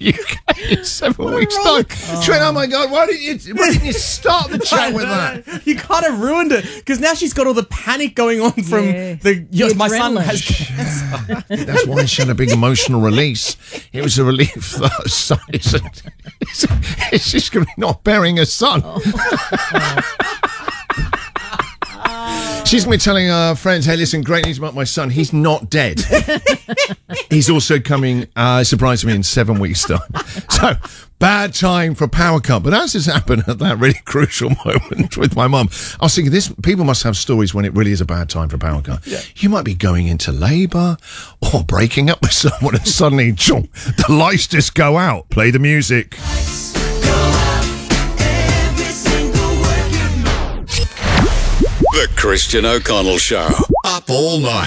UK in 7 weeks' time. Trent, oh my God, why didn't you start the chat with that? You kind of ruined it because now she's got all the panic going on from my son has cancer. That's why she had a big emotional release. It was a relief that her son it's just going to be not burying her son. She's going to be telling her friends, hey, listen, great news about my son. He's not dead. He's also coming, surprising me, in 7 weeks' time. So, bad time for power cut. But that's just happened at that really crucial moment with my mum. I was thinking, people must have stories when it really is a bad time for power cut. Yeah. You might be going into labour or breaking up with someone and suddenly, the lights just go out. Play the music. The Christian O'Connell Show. Up all night.